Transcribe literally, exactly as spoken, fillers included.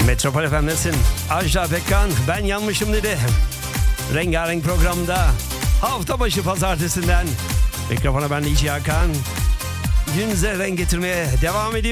Metropol F M'desin. Ajda Pekkan ben yanmışım dedi. Rengarenk programda hafta başı pazartesinden mikrofona ben Lici Hakan. Gününüze renk getirmeye devam ediyor.